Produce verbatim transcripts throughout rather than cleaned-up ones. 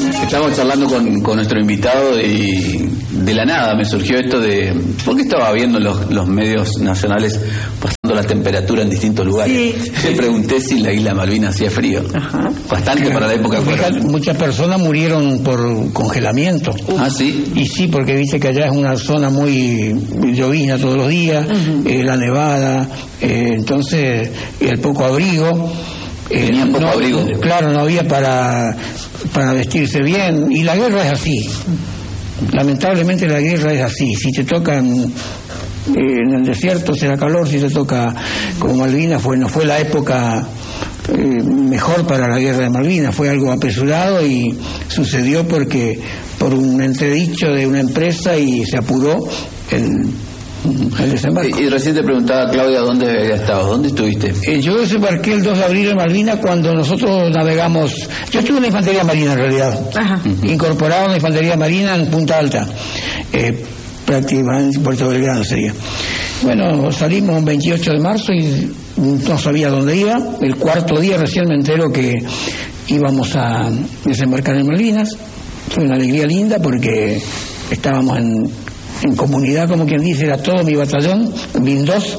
Estamos charlando con, con nuestro invitado y de la nada me surgió esto de... ¿Por qué estaba viendo los, los medios nacionales pasando la temperatura en distintos lugares? Sí. Le pregunté si la isla Malvinas hacía frío. Ajá. Bastante claro, para la época. Muchas, muchas personas murieron por congelamiento. Uh. Ah, sí. Y sí, porque viste que allá es una zona muy llovizna todos los días, uh-huh. eh, la nevada, eh, entonces el poco abrigo. Eh, Tenían poco no, abrigo. Claro, no había para, para vestirse bien. Y la guerra es así. Lamentablemente la guerra es así. Si te tocan eh, en el desierto será calor, si te toca como Malvinas, fue, no fue la época eh, mejor para la guerra de Malvinas. Fue algo apresurado y sucedió porque por un entredicho de una empresa y se apuró el el desembarco. Y, y recién te preguntaba, Claudia, ¿dónde había estado? ¿Dónde estuviste? Eh, yo desembarqué el dos de abril en Malvinas cuando nosotros navegamos. Yo estuve en la Infantería Marina en realidad. Ajá. Uh-huh. Incorporado en la Infantería Marina en Punta Alta. Eh, prácticamente en Puerto Belgrano sería. Bueno, salimos un veintiocho de marzo y no sabía dónde iba. El cuarto día recién me entero que íbamos a desembarcar en Malvinas. Fue una alegría linda porque estábamos en en comunidad, como quien dice, era todo mi batallón, B I N dos,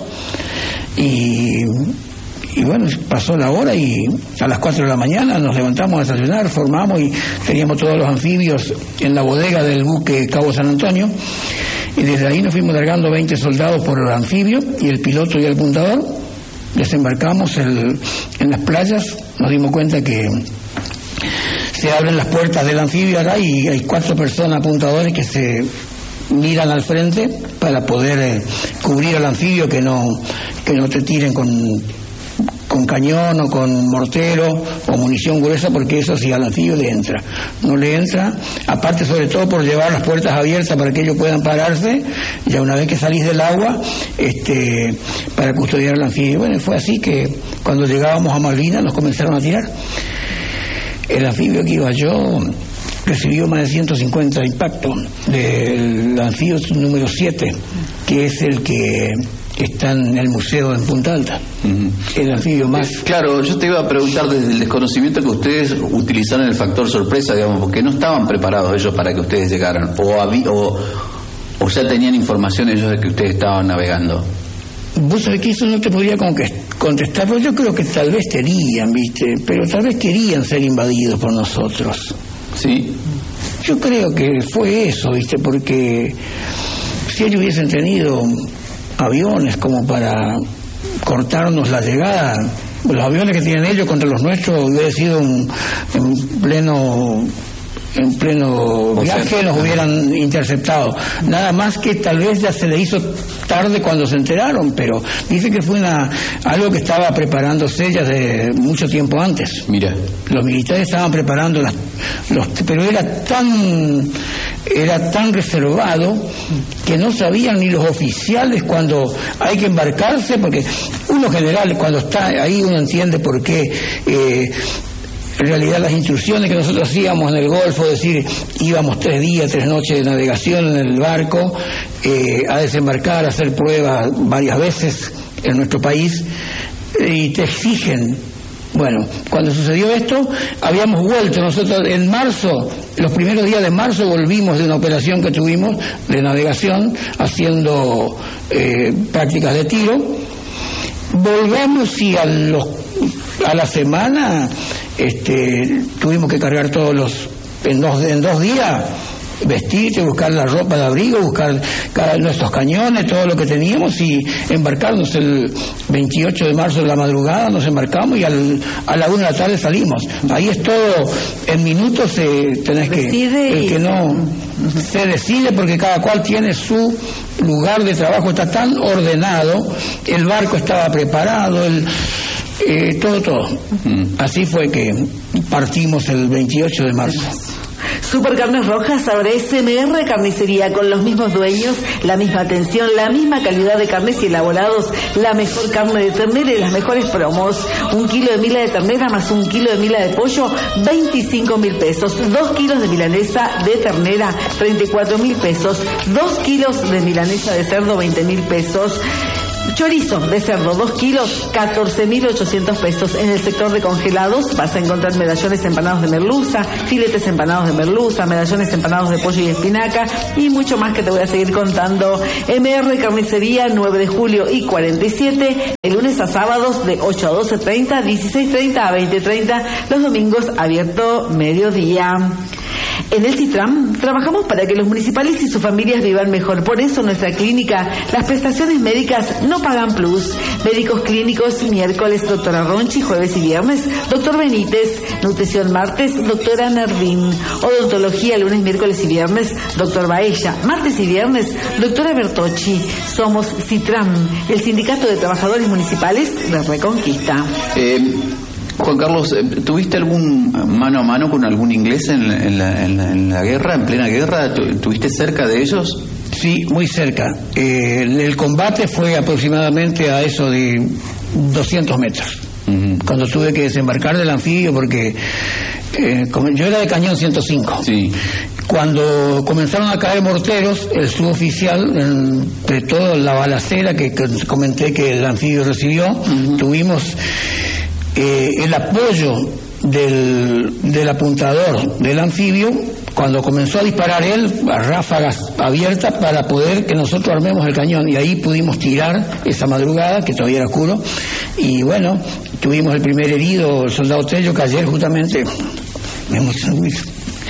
y, y bueno, pasó la hora y a las cuatro de la mañana nos levantamos a desayunar, formamos y teníamos todos los anfibios en la bodega del buque Cabo San Antonio, y desde ahí nos fuimos largando veinte soldados por el anfibio y el piloto y el apuntador. Desembarcamos el, en las playas, nos dimos cuenta que se abren las puertas del anfibio acá y hay cuatro personas apuntadores que se miran al frente para poder eh, cubrir al anfibio, que no que no te tiren con con cañón o con mortero o munición gruesa, porque eso sí al anfibio le entra, no le entra, aparte sobre todo por llevar las puertas abiertas para que ellos puedan pararse ya una vez que salís del agua, este para custodiar al anfibio. Bueno, fue así que cuando llegábamos a Malvinas nos comenzaron a tirar. El anfibio que iba yo recibió más de ciento cincuenta impactos del anfibio número siete, que es el que está en el museo en Punta Alta. Uh-huh. El anfibio más... Claro, yo te iba a preguntar desde el desconocimiento que ustedes utilizaron el factor sorpresa, digamos, porque no estaban preparados ellos para que ustedes llegaran, o, había, o, o ya tenían información ellos de que ustedes estaban navegando. Vos sabés que eso no te podría contestar, pero yo creo que tal vez querían, ¿viste? Pero tal vez querían ser invadidos por nosotros. Sí. Yo creo que fue eso, ¿viste? Porque si ellos hubiesen tenido aviones como para cortarnos la llegada, los aviones que tienen ellos contra los nuestros hubiera sido un, en pleno en pleno viaje nos hubieran interceptado. Nada más que tal vez ya se le hizo tarde cuando se enteraron, pero dice que fue una algo que estaba preparándose ya de mucho tiempo antes. Mira, los militares estaban preparando las, los, pero era tan era tan reservado que no sabían ni los oficiales cuando hay que embarcarse, porque uno general cuando está ahí uno entiende por qué eh, en realidad las instrucciones que nosotros hacíamos en el Golfo, es decir, íbamos tres días, tres noches de navegación en el barco, eh, a desembarcar, a hacer pruebas varias veces en nuestro país, eh, y te exigen. Bueno, cuando sucedió esto, habíamos vuelto nosotros en marzo, los primeros días de marzo volvimos de una operación que tuvimos de navegación, haciendo eh, prácticas de tiro. Volvemos y a, los, a la semana este, tuvimos que cargar todos los, en dos, en dos días, vestirte, buscar la ropa de abrigo, buscar cada, nuestros cañones, todo lo que teníamos y embarcarnos el veintiocho de marzo de la madrugada, nos embarcamos y al, a la una de la tarde salimos. Ahí es todo, en minutos eh, tenés que, decide el que no, se decide porque cada cual tiene su lugar de trabajo, está tan ordenado, el barco estaba preparado, el eh, todo, todo. Mm. Así fue que partimos el veintiocho de marzo. Supercarnes Rojas, ahora S M R Carnicería, con los mismos dueños, la misma atención, la misma calidad de carnes y elaborados, la mejor carne de ternera y las mejores promos. Un kilo de mila de ternera más un kilo de mila de pollo, veinticinco mil pesos. Dos kilos de milanesa de ternera, treinta y cuatro mil pesos. Dos kilos de milanesa de cerdo, veinte mil pesos. Chorizo de cerdo, dos kilos, catorce mil ochocientos pesos. En el sector de congelados vas a encontrar medallones empanados de merluza, filetes empanados de merluza, medallones empanados de pollo y espinaca y mucho más que te voy a seguir contando. M R Carnicería, nueve de julio y cuarenta y siete, de lunes a sábados de ocho a doce treinta, dieciséis treinta a veinte treinta, los domingos abierto mediodía. En el Citram trabajamos para que los municipales y sus familias vivan mejor. Por eso en nuestra clínica las prestaciones médicas no pagan plus. Médicos clínicos miércoles doctora Ronchi, jueves y viernes doctor Benítez, nutrición martes doctora Nervín, odontología lunes, miércoles y viernes doctor Baella, martes y viernes doctora Bertocci. Somos Citram, el Sindicato de Trabajadores Municipales de Reconquista. Eh... Juan Carlos, ¿tuviste algún mano a mano con algún inglés en la, en la, en la, en la guerra, en plena guerra? ¿Tuviste cerca de ellos? Sí, muy cerca. Eh, el combate fue aproximadamente a eso de doscientos metros. Uh-huh. Cuando tuve que desembarcar del anfibio, porque eh, yo era de cañón ciento cinco. Sí. Cuando comenzaron a caer morteros, el suboficial, entre toda la balacera que, que comenté que el anfibio recibió, uh-huh. tuvimos eh, el apoyo del, del apuntador del anfibio cuando comenzó a disparar él a ráfagas abiertas para poder que nosotros armemos el cañón, y ahí pudimos tirar esa madrugada que todavía era oscuro, y bueno, tuvimos el primer herido, el soldado Tello, que ayer justamente me emocionó mucho.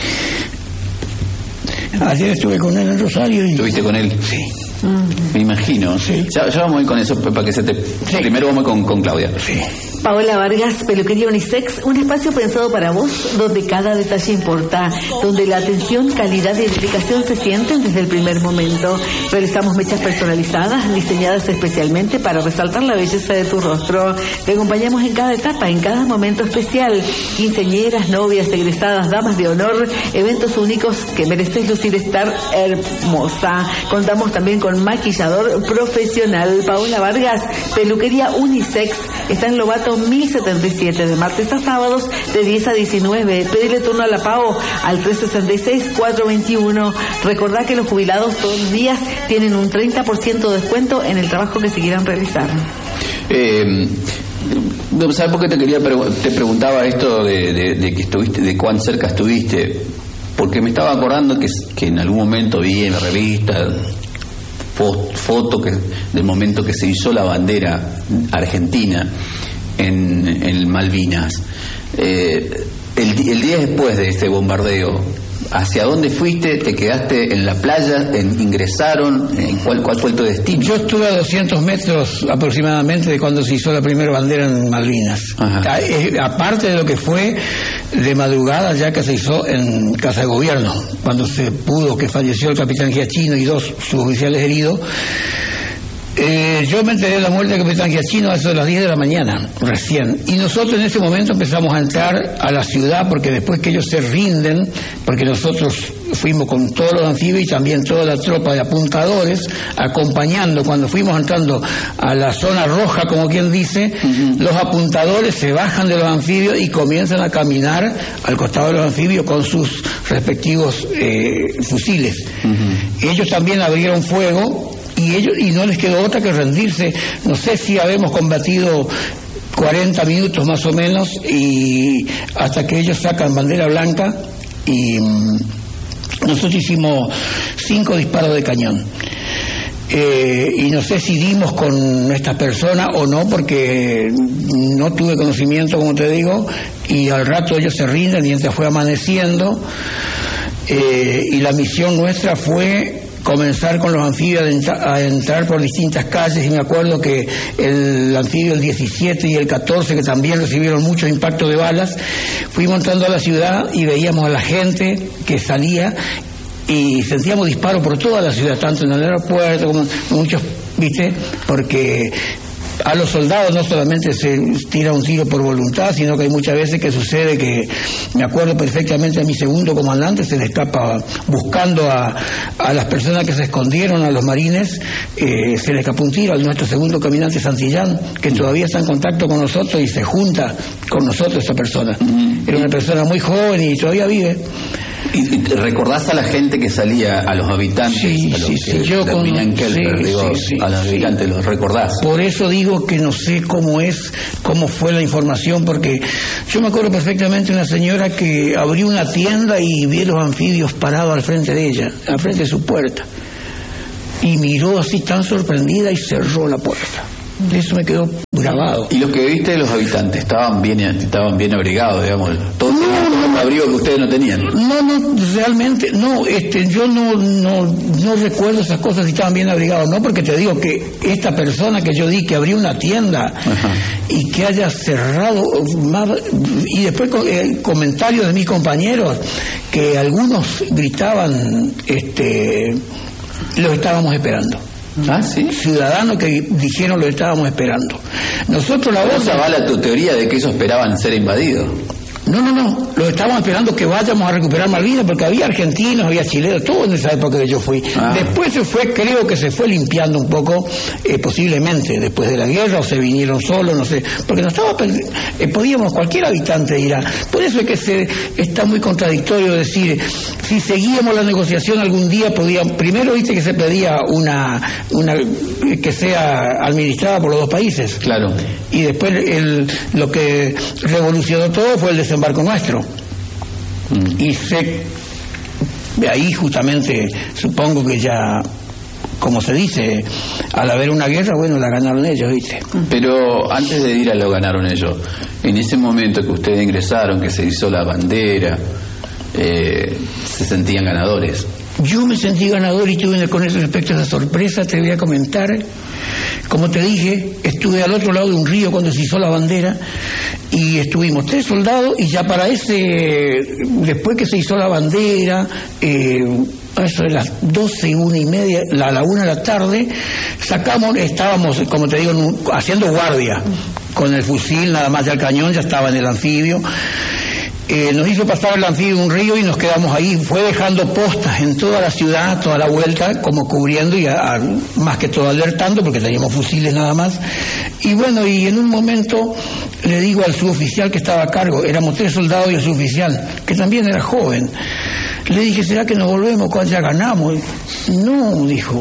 Ayer estuve con él en Rosario y... ¿Estuviste con él? Sí. Mm. Me imagino. Sí. Ya, ya vamos a ir con eso para que se te... Sí. Primero vamos con, con Claudia. Sí. Paola Vargas, Peluquería Unisex, un espacio pensado para vos, donde cada detalle importa, donde la atención, calidad y dedicación se sienten desde el primer momento. Realizamos mechas personalizadas, diseñadas especialmente para resaltar la belleza de tu rostro. Te acompañamos en cada etapa, en cada momento especial. Quinceañeras, novias, egresadas, damas de honor, eventos únicos que mereces lucir, estar hermosa. Contamos también con maquillador profesional. Paola Vargas, Peluquería Unisex, está en Lobato mil setenta y siete, de martes a sábados de diez a diecinueve. Pedile turno a la Pao al tres sesenta y seis, cuatrocientos veintiuno. Recordá que los jubilados todos los días tienen un treinta por ciento de descuento en el trabajo que se quieran realizar. Eh, ¿Sabes por qué te quería te preguntaba esto de, de, de que estuviste, de cuán cerca estuviste? Porque me estaba acordando que, que en algún momento vi en la revista foto que, del momento que se hizo la bandera argentina en, en Malvinas. Eh, el, el día después de este bombardeo, ¿hacia dónde fuiste? ¿Te quedaste en la playa? En, ¿Ingresaron? ¿En cuál, ¿Cuál fue tu destino? Yo estuve a doscientos metros aproximadamente de cuando se hizo la primera bandera en Malvinas. A, eh, aparte de lo que fue de madrugada, ya que se hizo en Casa de Gobierno, cuando se pudo, que falleció el capitán Giachino y dos suboficiales heridos. Eh, yo me enteré de la muerte del capitán Giachino a eso de las diez de la mañana, recién. Y nosotros en ese momento empezamos a entrar a la ciudad, porque después que ellos se rinden, porque nosotros fuimos con todos los anfibios y también toda la tropa de apuntadores, acompañando, cuando fuimos entrando a la zona roja, como quien dice, uh-huh. los apuntadores se bajan de los anfibios y comienzan a caminar al costado de los anfibios con sus respectivos eh, fusiles. Uh-huh. Ellos también abrieron fuego, y ellos y no les quedó otra que rendirse. No sé si habemos combatido cuarenta minutos más o menos, y hasta que ellos sacan bandera blanca, y um, nosotros hicimos cinco disparos de cañón. Eh, y no sé si dimos con estas personas o no, porque no tuve conocimiento, como te digo, y al rato ellos se rinden mientras fue amaneciendo. Eh, y la misión nuestra fue comenzar con los anfibios a entrar, a entrar por distintas calles, y me acuerdo que el anfibio el diecisiete y el catorce, que también recibieron muchos impactos de balas, fuimos entrando a la ciudad y veíamos a la gente que salía y sentíamos disparos por toda la ciudad, tanto en el aeropuerto como muchos, ¿viste? Porque a los soldados no solamente se tira un tiro por voluntad, sino que hay muchas veces que sucede que, me acuerdo perfectamente, a mi segundo comandante se le escapa, buscando a, a las personas que se escondieron, a los marines, eh, se le escapó un tiro. A nuestro segundo caminante Santillán, que todavía está en contacto con nosotros y se junta con nosotros esta persona. Era una persona muy joven y todavía vive. ¿Y, y recordás a la gente que salía, a los habitantes? Sí, a los sí, que sí, yo con... Kelper, sí, digo, sí, sí, a los sí. habitantes, ¿los recordás? Por eso digo que no sé cómo es, cómo fue la información, porque yo me acuerdo perfectamente de una señora que abrió una tienda y vio los anfibios parados al frente de ella, al frente de su puerta, y miró así tan sorprendida y cerró la puerta. Eso me quedó grabado. ¿Y los que viste de los habitantes estaban bien, estaban bien abrigados, digamos? Todos no, tenían todo el abrigo que ustedes no tenían. No, no, realmente, no, este, yo no, no, no recuerdo esas cosas si estaban bien abrigados, no, porque te digo que esta persona que yo di que abrió una tienda, ajá, y que haya cerrado, más, y después eh, comentarios de mis compañeros que algunos gritaban, este, los estábamos esperando. Ah, ¿sí? Ciudadanos que dijeron lo estábamos esperando. Nosotros la voz avala tu teoría de que ellos esperaban ser invadidos. No, no, no, lo estábamos esperando que vayamos a recuperar Malvinas, porque había argentinos, había chilenos, todo en esa época que yo fui. Ah. Después se fue, creo que se fue limpiando un poco, eh, posiblemente, después de la guerra, o se vinieron solos, no sé, porque no estaba, eh, podíamos, cualquier habitante irá. Por eso es que se está muy contradictorio decir, si seguíamos la negociación algún día, podían, primero viste que se pedía una, una, que sea administrada por los dos países. Claro. Y después el, lo que revolucionó todo fue el desembarco nuestro. Mm. Y se, de ahí justamente, supongo que ya, como se dice, al haber una guerra, bueno, la ganaron ellos, ¿viste? Pero antes de ir a lo ganaron ellos, en ese momento que ustedes ingresaron, que se hizo la bandera, eh, se sentían ganadores. Yo me sentí ganador y tuve con ese respecto esa sorpresa, te voy a comentar. Como te dije, estuve al otro lado de un río cuando se hizo la bandera y estuvimos tres soldados y ya para ese, después que se hizo la bandera, eh, eso de las doce y una y media, la, la una de la tarde, sacamos, estábamos, como te digo, haciendo guardia, con el fusil nada más del cañón, ya estaba en el anfibio. Eh, nos hizo pasar el anfibio un río y nos quedamos ahí. Fue dejando postas en toda la ciudad, toda la vuelta, como cubriendo y a, a, más que todo alertando, porque teníamos fusiles nada más. Y bueno, y en un momento le digo al suboficial que estaba a cargo, éramos tres soldados y el suboficial, que también era joven, le dije, ¿será que nos volvemos cuando ya ganamos? No, dijo,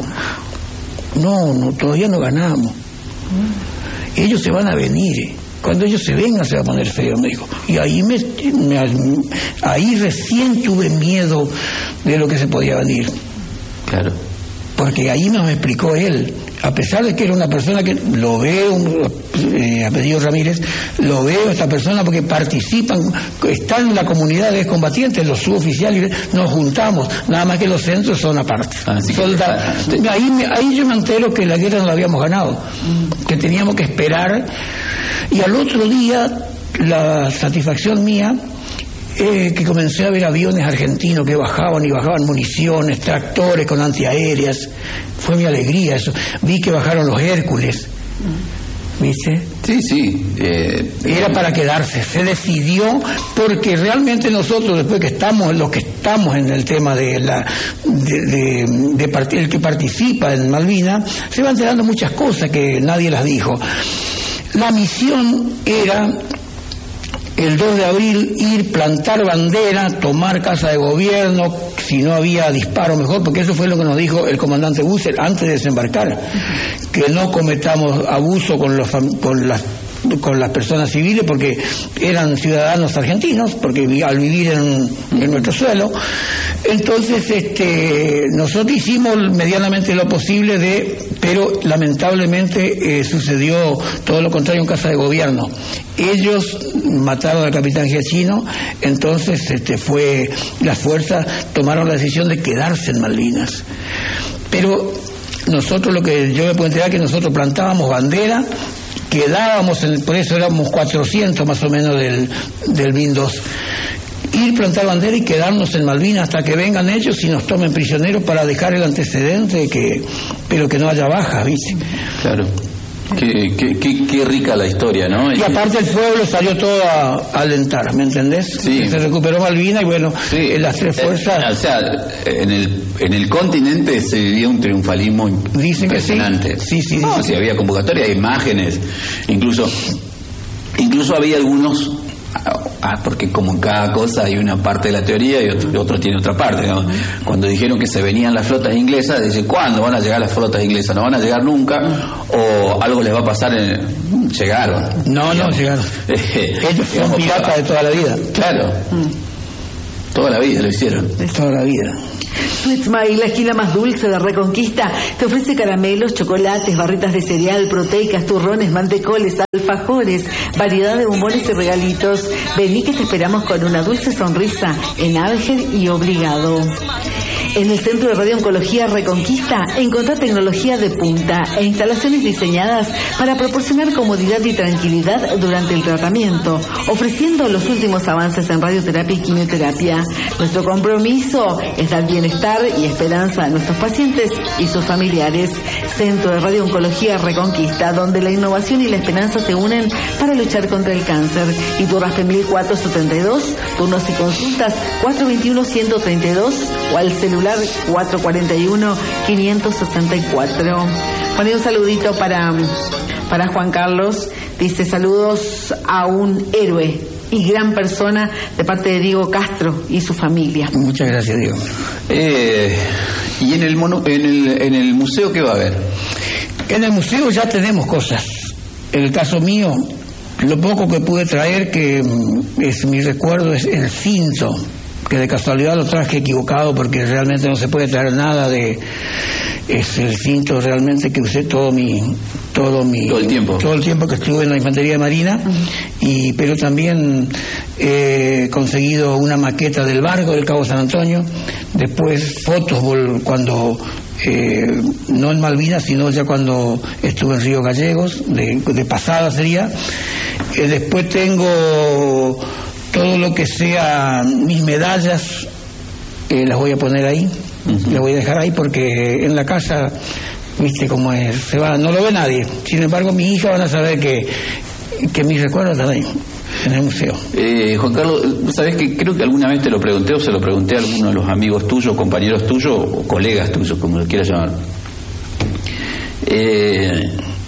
no, no, todavía no ganamos. Ellos se van a venir. Cuando ellos se vengan se va a poner feo, me dijo. Y ahí me, me ahí recién tuve miedo de lo que se podía venir. Claro. Porque ahí nos explicó él, a pesar de que era una persona que lo veo, eh, apellido Ramírez, lo veo esta persona porque participan, están en la comunidad de excombatientes, los suboficiales, nos juntamos, nada más que los centros son aparte. Ah, sí. Solda, ahí, me, ahí yo me entero que la guerra no la habíamos ganado, que teníamos que esperar. Y al otro día, la satisfacción mía, eh, que comencé a ver aviones argentinos que bajaban y bajaban municiones, tractores con antiaéreas, fue mi alegría eso. Vi que bajaron los Hércules, ¿viste? Sí, sí. Eh, Era para quedarse, se decidió, porque realmente nosotros, después que estamos, los que estamos en el tema de la de, de, de part, el que participa en Malvinas, se van enterando muchas cosas que nadie las dijo. La misión era el dos de abril ir, plantar bandera, tomar casa de gobierno, si no había disparo mejor, porque eso fue lo que nos dijo el comandante Busser antes de desembarcar, que no cometamos abuso con los con las con las personas civiles porque eran ciudadanos argentinos, porque al vivir en, en nuestro suelo. Entonces este nosotros hicimos medianamente lo posible de, pero lamentablemente eh, sucedió todo lo contrario en casa de gobierno. Ellos mataron al capitán Giachino, entonces este fue las fuerzas tomaron la decisión de quedarse en Malvinas. Pero nosotros, lo que yo me puedo enterar, que nosotros plantábamos bandera, quedábamos, en, por eso éramos cuatrocientos más o menos del, del B I N dos, ir, plantar bandera y quedarnos en Malvinas hasta que vengan ellos y nos tomen prisioneros para dejar el antecedente, que pero que no haya bajas, ¿viste? Claro. Qué, qué, qué, qué rica la historia, ¿no? Y aparte el pueblo salió todo a, a alentar, ¿me entendés? Sí. Se recuperó Malvinas y bueno, sí. eh, las tres fuerzas... Eh, o sea, en el, en el continente se vivía un triunfalismo dicen impresionante. Que sí, sí, sí. No, sí, había convocatoria, imágenes, incluso, incluso había algunos... porque como en cada cosa hay una parte de la teoría y otro, otro tiene otra parte, ¿no? Cuando dijeron que se venían las flotas inglesas, dice, ¿cuándo van a llegar las flotas inglesas? No van a llegar nunca, o algo les va a pasar en... llegaron. No, digamos. no llegaron. Ellos son piratas de toda la vida. Claro. Mm. Toda la vida lo hicieron. Toda la vida. Sweet Smile, la esquina más dulce de Reconquista, te ofrece caramelos, chocolates, barritas de cereal, proteicas, turrones, mantecoles, alfajores, variedad de bombones y regalitos. Vení que te esperamos con una dulce sonrisa en Ángel y Obligado. En el Centro de Radiooncología Reconquista encontrá tecnología de punta e instalaciones diseñadas para proporcionar comodidad y tranquilidad durante el tratamiento, ofreciendo los últimos avances en radioterapia y quimioterapia. Nuestro compromiso es dar bienestar y esperanza a nuestros pacientes y sus familiares. Centro de Radiooncología Reconquista, donde la innovación y la esperanza se unen para luchar contra el cáncer. Iturraspe mil cuatrocientos setenta y dos, turnos y consultas cuatro veintiuno ciento treinta y dos o al celular cuatro cuarenta y uno quinientos sesenta y cuatro. Poné un saludito para, para Juan Carlos. Dice, saludos a un héroe y gran persona de parte de Diego Castro y su familia. Muchas gracias, Diego. Eh, ¿Y en el, mono, en, el, en el museo qué va a haber? En el museo ya tenemos cosas. En el caso mío, lo poco que pude traer, que es mi recuerdo, es el cinto, que de casualidad lo traje equivocado porque realmente no se puede traer nada de... Es el cinto realmente que usé todo mi... Todo mi todo el tiempo. Todo el tiempo que estuve en la Infantería Marina, uh-huh. y pero también he conseguido una maqueta del barco del Cabo San Antonio, después fotos cuando... Eh, no en Malvinas, sino ya cuando estuve en Río Gallegos, de, de pasada sería. Eh, después tengo... todo lo que sea mis medallas, eh, las voy a poner ahí, uh-huh. las voy a dejar ahí porque en la casa, viste cómo es, se va, no lo ve nadie. Sin embargo, mis hijas van a saber que, que mis recuerdos están ahí, en el museo. Eh, Juan Carlos, ¿sabés que creo que alguna vez te lo pregunté o se lo pregunté a alguno de los amigos tuyos, compañeros tuyos o colegas tuyos, como lo quieras llamar? Eh...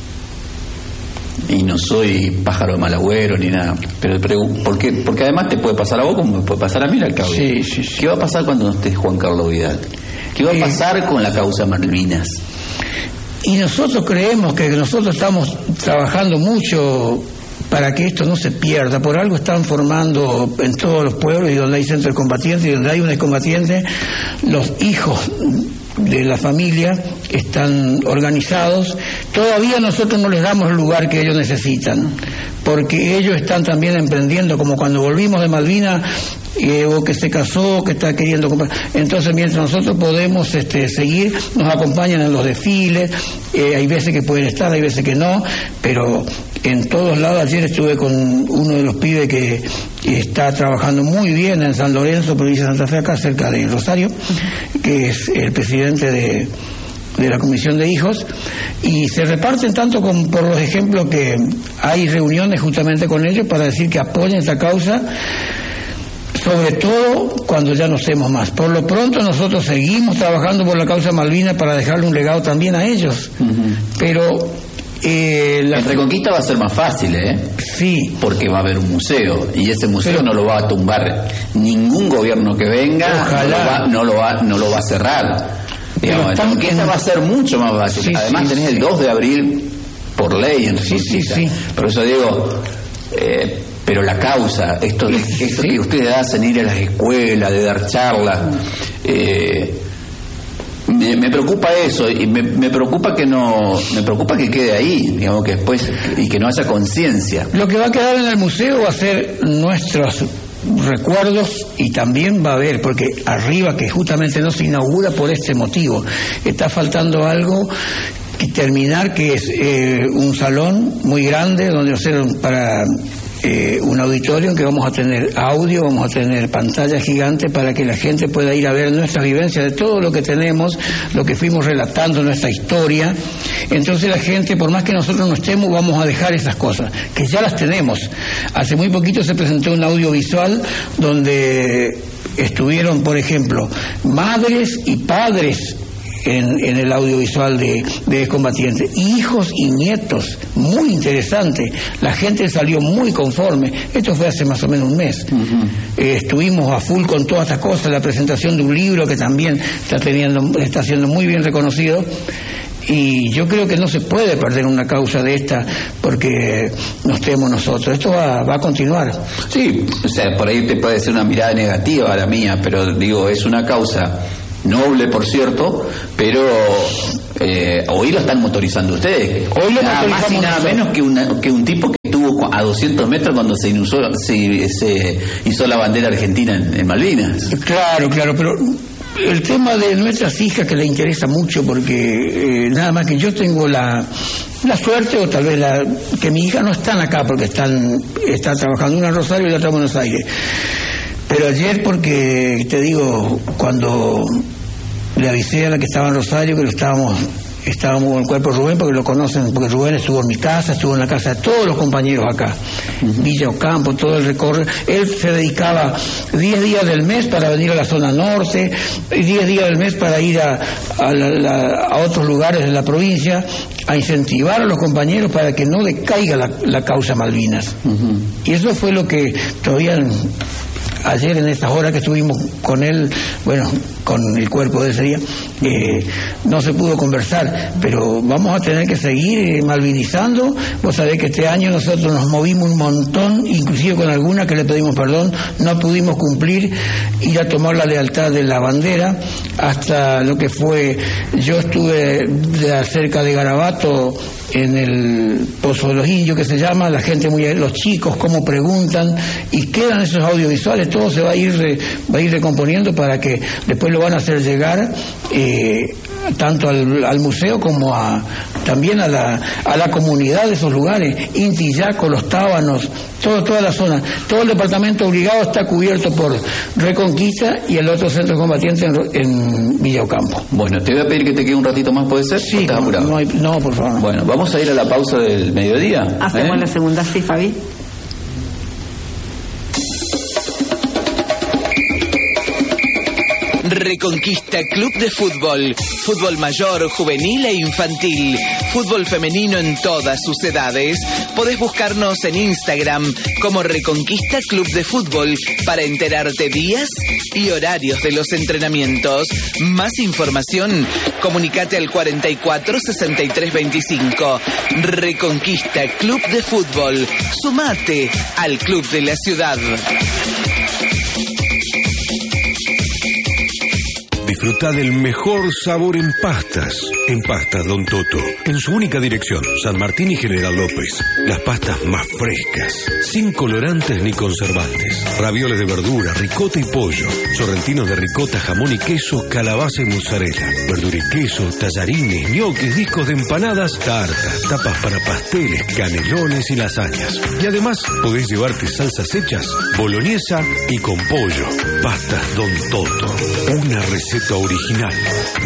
Y no soy pájaro de mal agüero ni nada, pero ¿por qué? Porque además te puede pasar a vos como me puede pasar a mí al cabo. Sí, sí, sí. ¿Qué va a pasar cuando no estés Juan Carlos Vidal? ¿Qué va a pasar eh, con la causa Malvinas? Y nosotros creemos que nosotros estamos trabajando mucho para que esto no se pierda. Por algo están formando en todos los pueblos y donde hay centros de combatientes y donde hay un excombatiente, los hijos de la familia están organizados. Todavía nosotros no les damos el lugar que ellos necesitan, porque ellos están también emprendiendo, como cuando volvimos de Malvinas, eh, o que se casó, que está queriendo comprar. Entonces, mientras nosotros podemos este, seguir, nos acompañan en los desfiles, eh, hay veces que pueden estar, hay veces que no, pero en todos lados. Ayer estuve con uno de los pibes que está trabajando muy bien en San Lorenzo, provincia de Santa Fe, acá cerca de Rosario, que es el presidente de, de la Comisión de Hijos, y se reparten tanto con, por los ejemplos que hay reuniones justamente con ellos para decir que apoyen esta causa, sobre todo cuando ya no hacemos más. Por lo pronto nosotros seguimos trabajando por la causa Malvinas para dejarle un legado también a ellos, uh-huh. pero Eh, la... El Reconquista va a ser más fácil, ¿eh? Sí. Porque va a haber un museo y ese museo pero... no lo va a tumbar ningún gobierno que venga. Ojalá. No lo va, no lo va, no lo va a cerrar. Digamos, el Reconquista en... va a ser mucho más fácil. Sí, Además sí, tenés sí. el dos de abril por ley en Reconquista. Sí, sí, sí. Por eso digo, eh, pero la causa, esto, de, esto sí. que ustedes hacen, ir a las escuelas, de dar charlas, eh, Me, me preocupa eso y me, me preocupa que no me preocupa que quede ahí, digamos, que después y que no haya conciencia. Lo que va a quedar en el museo va a ser nuestros recuerdos y también va a haber, porque arriba, que justamente no se inaugura por este motivo, está faltando algo que terminar, que es eh, un salón muy grande donde hacer para Eh, un auditorio en que vamos a tener audio, vamos a tener pantalla gigante para que la gente pueda ir a ver nuestras vivencias de todo lo que tenemos, lo que fuimos relatando, nuestra historia. Entonces la gente, por más que nosotros no estemos, vamos a dejar esas cosas, que ya las tenemos. Hace muy poquito se presentó un audiovisual donde estuvieron, por ejemplo, madres y padres en, en el audiovisual de, de Excombatientes. Hijos y nietos, muy interesante. La gente salió muy conforme. Esto fue hace más o menos un mes. Uh-huh. eh, estuvimos a full con todas estas cosas, la presentación de un libro que también está teniendo, está siendo muy bien reconocido. Y yo creo que no se puede perder una causa de esta porque no estemos nosotros. Esto va, va a continuar. Sí, o sea, por ahí te puede ser una mirada negativa a la mía, pero digo, es una causa noble, por cierto, pero eh, hoy lo están motorizando ustedes. Hoy lo nada más y nada menos que, una, que un tipo que estuvo a doscientos metros cuando se inusó, se, se hizo la bandera argentina en, en Malvinas. Claro, claro, pero el tema de nuestras hijas que le interesa mucho porque eh, nada más que yo tengo la la suerte o tal vez la que mis hijas no están acá porque están están trabajando, una en Rosario y la otra en Buenos Aires. Pero ayer, porque te digo, cuando le avisé a la que estaba en Rosario que lo estábamos estábamos con el cuerpo de Rubén, porque lo conocen, porque Rubén estuvo en mi casa, estuvo en la casa de todos los compañeros acá, uh-huh. Villa Ocampo, todo el recorrido. Él se dedicaba diez días del mes para venir a la zona norte, y diez días del mes para ir a, a, la, la, a otros lugares de la provincia, a incentivar a los compañeros para que no decaiga la, la causa Malvinas. Uh-huh. Y eso fue lo que todavía ayer en estas horas que estuvimos con él, bueno, con el cuerpo de ese día, eh, no se pudo conversar, pero vamos a tener que seguir eh, malvinizando. Vos sabés que este año nosotros nos movimos un montón, inclusive con alguna que le pedimos perdón, no pudimos cumplir, ir a tomar la lealtad de la bandera, hasta lo que fue, yo estuve de cerca de Garabato, en el Pozo de los Indios que se llama, la gente muy, los chicos cómo preguntan, y quedan esos audiovisuales, todo se va a ir re, va a ir recomponiendo para que después lo van a hacer llegar eh, tanto al, al museo como a también a la a la comunidad de esos lugares, Intillaco, Los Tábanos, todo, toda la zona, todo el departamento obligado está cubierto por Reconquista y el otro centro combatiente en, en Villa Ocampo. Bueno, te voy a pedir que te quede un ratito más, ¿puede ser? Sí, no, no, hay, no, por favor. Bueno, vamos a ir a la pausa del mediodía. Hacemos ¿eh? la segunda, sí, Fabi. Reconquista Club de Fútbol. Fútbol mayor, juvenil e infantil. Fútbol femenino en todas sus edades. Podés buscarnos en Instagram como Reconquista Club de Fútbol para enterarte días y horarios de los entrenamientos. Más información, comunicate al cuarenta y cuatro, sesenta y tres, veinticinco. Reconquista Club de Fútbol. Sumate al club de la ciudad. Disfruta del mejor sabor en pastas. En Pastas Don Toto. En su única dirección, San Martín y General López. Las pastas más frescas, sin colorantes ni conservantes. Ravioles de verdura, ricota y pollo. Sorrentinos de ricota, jamón y queso, calabaza y mozzarella. Verdura y queso, tallarines, ñoquis, discos de empanadas, tartas, tapas para pasteles, canelones y lasañas. Y además, podés llevarte salsas hechas, boloñesa y con pollo. Pastas Don Toto. Una receta original